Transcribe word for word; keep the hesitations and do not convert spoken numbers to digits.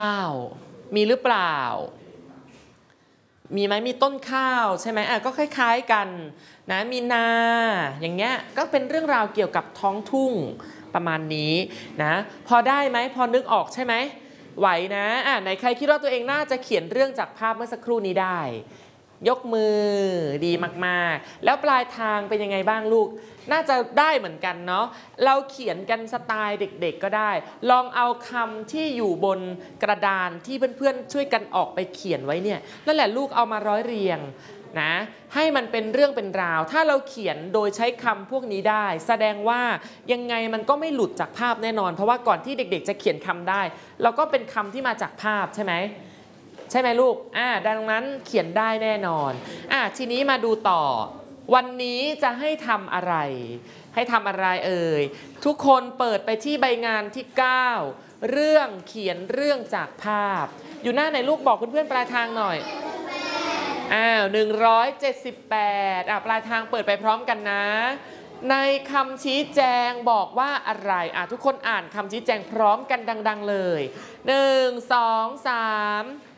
ข้าวมีหรือเปล่ามีไหมมีต้นข้าวใช่ไหมอ่ะก็คล้ายๆกันนะมีนาอย่างเงี้ยก็เป็นเรื่องราวเกี่ยวกับท้องทุ่งประมาณนี้นะพอได้ไหมพอนึกออกใช่ไหมไหวนะอ่ะไหนใครคิดว่าตัวเองน่าจะเขียนเรื่องจากภาพเมื่อสักครู่นี้ได้ยกมือดีมากๆแล้วปลายทางเป็นยังไงบ้างลูกน่าจะได้เหมือนกันเนาะเราเขียนกันสไตล์เด็กๆก็ได้ลองเอาคำที่อยู่บนกระดานที่เพื่อนๆช่วยกันออกไปเขียนไว้เนี่ยนั่นแหละลูกเอามาร้อยเรียงนะให้มันเป็นเรื่องเป็นราวถ้าเราเขียนโดยใช้คำพวกนี้ได้แสดงว่ายังไงมันก็ไม่หลุดจากภาพแน่นอนเพราะว่าก่อนที่เด็กๆจะเขียนคำได้เราก็เป็นคำที่มาจากภาพใช่ไหมใช่ไหมลูกอ่าดังนั้นเขียนได้แน่นอนอ่าทีนี้มาดูต่อวันนี้จะให้ทำอะไรให้ทำอะไรเอ่ยทุกคนเปิดไปที่ใบงานที่เก้าเรื่องเขียนเรื่องจากภาพอยู่หน้าไหนลูกบอกเพื่อนๆปลายทางหน่อยอ้าวหนึ่งร้อยเจ็ดสิบแปดอ่ะปลายทางเปิดไปพร้อมกันนะในคำชี้แจงบอกว่าอะไรอ่ะทุกคนอ่านคำชี้แจงพร้อมกันดังๆเลยหนึ่ง สอง สาม